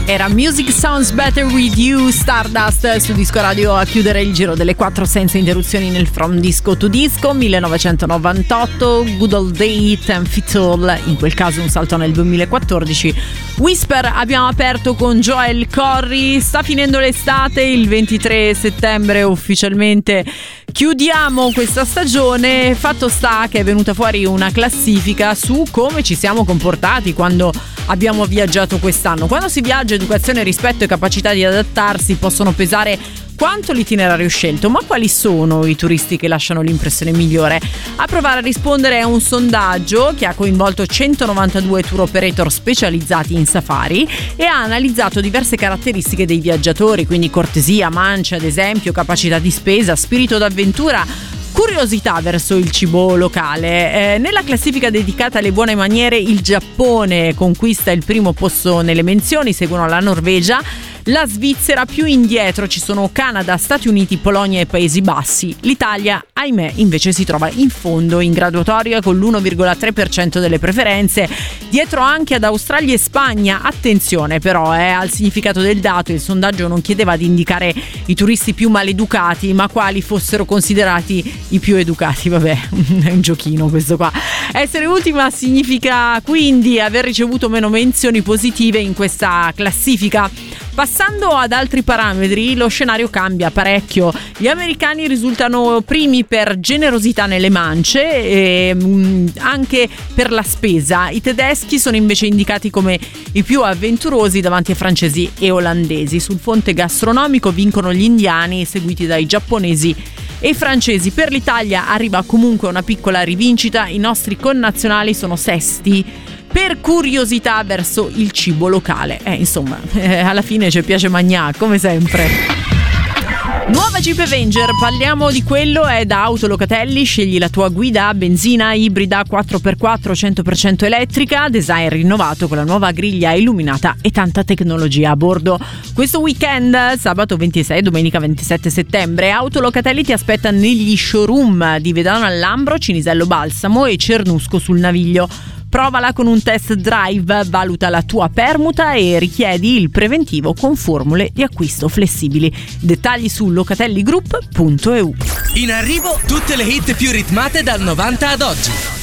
Era Music Sounds Better With You, Stardust su Disco Radio a chiudere il giro delle 4 senza interruzioni nel From Disco to Disco. 1998, Good Old Day, Ten Feet Tall, in quel caso un salto nel 2014. Whisper abbiamo aperto con Joel Corry. Sta finendo l'estate, il 23 settembre ufficialmente chiudiamo questa stagione. Fatto sta che è venuta fuori una classifica su come ci siamo comportati quando abbiamo viaggiato quest'anno. Quando si viaggia, educazione, rispetto e capacità di adattarsi possono pesare quanto l'itinerario scelto, ma quali sono i turisti che lasciano l'impressione migliore? A provare a rispondere è un sondaggio che ha coinvolto 192 tour operator specializzati in safari e ha analizzato diverse caratteristiche dei viaggiatori, quindi cortesia, mance ad esempio, capacità di spesa, spirito d'avventura, curiosità verso il cibo locale. Nella classifica dedicata alle buone maniere il Giappone conquista il primo posto nelle menzioni, seguono la Norvegia, la Svizzera, più indietro ci sono Canada, Stati Uniti, Polonia e Paesi Bassi. L'Italia, ahimè, invece si trova in fondo in graduatoria con l'1,3% delle preferenze, dietro anche ad Australia e Spagna. Attenzione però al significato del dato, il sondaggio non chiedeva di indicare i turisti più maleducati, ma quali fossero considerati i più educati. Vabbè, è un giochino questo qua. Essere ultima significa quindi aver ricevuto meno menzioni positive in questa classifica. Passando ad altri parametri, lo scenario cambia parecchio. Gli americani risultano primi per generosità nelle mance e anche per la spesa. I tedeschi sono invece indicati come i più avventurosi davanti a francesi e olandesi. Sul fronte gastronomico vincono gli indiani, seguiti dai giapponesi e i francesi. Per l'Italia arriva comunque una piccola rivincita, i nostri connazionali sono sesti per curiosità verso il cibo locale. Insomma, alla fine ci piace magnà, come sempre. Nuova Jeep Avenger, parliamo di quello, è da Autolocatelli. Scegli la tua guida benzina, ibrida, 4x4, 100% elettrica, design rinnovato con la nuova griglia illuminata e tanta tecnologia a bordo. Questo weekend, sabato 26 e domenica 27 settembre, Autolocatelli ti aspetta negli showroom di Vedano al Lambro, Cinisello Balsamo e Cernusco sul Naviglio. Provala con un test drive, valuta la tua permuta e richiedi il preventivo con formule di acquisto flessibili. Dettagli su locatelligroup.eu. In arrivo tutte le hit più ritmate dal 90 ad oggi.